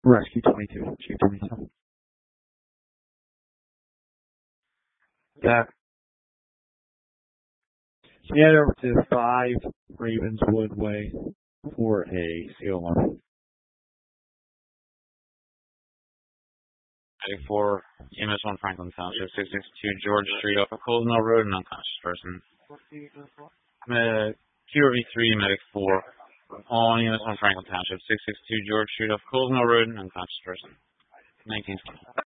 Rescue 22. Chief 22. That. Head over to 5 Ravenswood Way for a seal alarm. Medic 4, EMS 1 Franklin Township, 662 George Street off of Coles Mill Road, an unconscious person. QRV3, Medic 4, on EMS 1 Franklin Township, 662 George Street off Coles Mill Road, an unconscious person. 1920.